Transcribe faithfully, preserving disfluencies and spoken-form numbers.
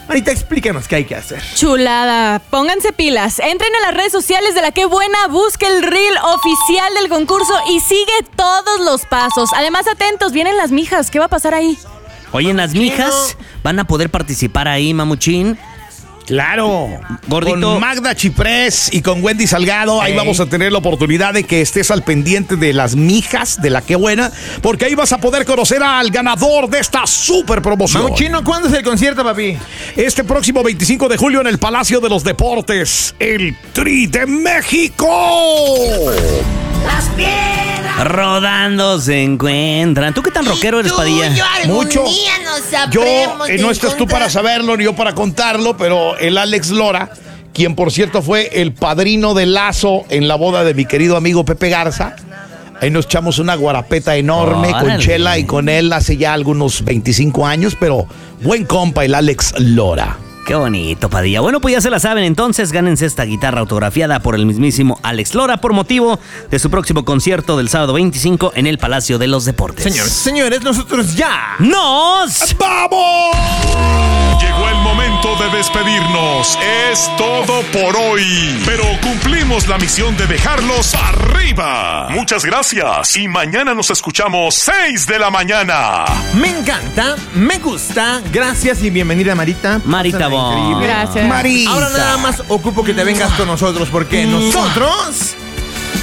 Marita, explícanos qué hay que hacer. Chulada, pónganse pilas. Entren a las redes sociales de La Qué Buena, busque el reel oficial del concurso y sigue todos los pasos. Además, atentos, vienen las mijas. ¿Qué va a pasar ahí? Oye, en las mijas van a poder participar ahí, Mamuchín. Claro, Gordito. Con Magda Chiprés y con Wendy Salgado, ahí Ey. vamos a tener la oportunidad de que estés al pendiente de las mijas de La Qué Buena, porque ahí vas a poder conocer al ganador de esta super promoción. Mamuchino, ¿cuándo es el concierto, papi? Este próximo veinticinco de julio en el Palacio de los Deportes, el Tri de México. Las piedras. Rodando se encuentran. ¿Tú qué tan rockero eres, Tú, Padilla? yo algún Mucho. día nos Yo, sabremos eh, de no estás tú encontrar. para saberlo ni yo para contarlo, pero el Alex Lora, quien por cierto fue el padrino de Lazo en la boda de mi querido amigo Pepe Garza, ahí nos echamos una guarapeta enorme Órale. con Chela y con él hace ya algunos veinticinco años, pero buen compa el Alex Lora. Qué bonito, Padilla. Bueno, pues ya se la saben, entonces gánense esta guitarra autografiada por el mismísimo Alex Lora por motivo de su próximo concierto del sábado veinticinco en el Palacio de los Deportes. Señores, señores, nosotros ya. ¡Nos! ¡Vamos! Llegó el momento de despedirnos. Es todo por hoy. Pero cumplimos la misión de dejarlos arriba. Muchas gracias. Y mañana nos escuchamos seis de la mañana. Me encanta, me gusta. Gracias y bienvenida, Marita. Marita Pásala Bon. increíble. Gracias. Marita. Ahora nada más ocupo que te vengas con nosotros porque nosotros